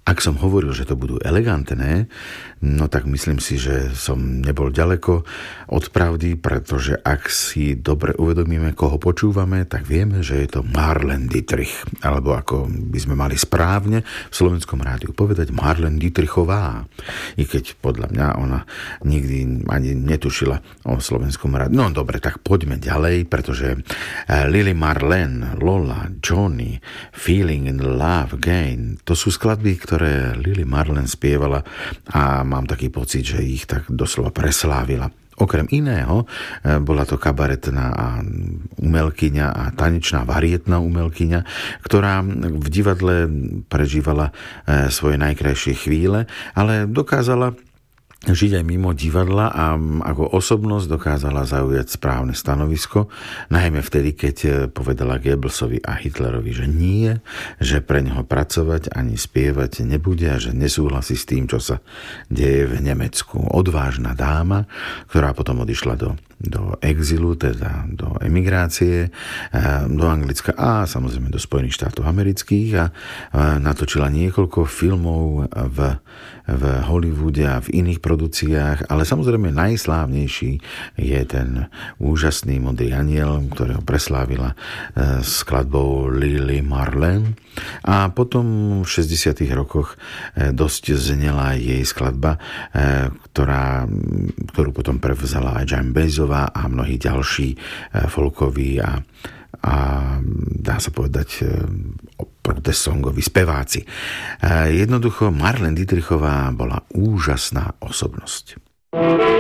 Ak som hovoril, že to budú elegantné, no tak myslím si, že som nebol ďaleko od pravdy, pretože ak si dobre uvedomíme, koho počúvame, tak vieme, že je to Marlene Dietrich, alebo ako by sme mali správne v Slovenskom rádiu povedať, Marlene Dietrichová. I keď podľa mňa ona nikdy ani netušila o Slovenskom rádiu. No dobre, tak poďme ďalej, pretože Lily Marlene, Lola, Johnny, Feeling in Love Again, to sú skladby, ktoré Lily Marlene spievala a mám taký pocit, že ich tak doslova preslávila. Okrem iného bola to kabaretná umelkyňa a tanečná varietná umelkyňa, ktorá v divadle prežívala svoje najkrajšie chvíle, ale dokázala žiť aj mimo divadla a ako osobnosť dokázala zaujať správne stanovisko, najmä vtedy, keď povedala Goebbelsovi a Hitlerovi, že nie, že pre neho pracovať ani spievať nebude a že nesúhlasí s tým, čo sa deje v Nemecku. Odvážna dáma, ktorá potom odišla do exilu, teda do emigrácie, do Anglicka a samozrejme do Spojených štátov amerických a natočila niekoľko filmov v Hollywoode a v iných produkciách, ale samozrejme najslávnejší je ten úžasný Modrý aniel, ktorého preslávila skladbou Lily Marlene a potom v 60. rokoch dosť znela jej skladba, ktorú potom prevzala aj Jane Bazová a mnohí ďalší folkoví a dá sa povedať protestsongoví speváci. Jednoducho Marlene Dietrichová bola úžasná osobnosť.